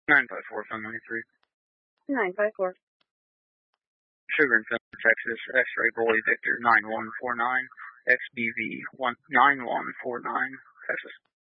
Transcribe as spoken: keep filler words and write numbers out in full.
nine five four, phone ninety-three. nine five four. Sugar and Fenton, Texas, X-ray Boy Victor nine one four nine, X B V nine one four nine, Texas.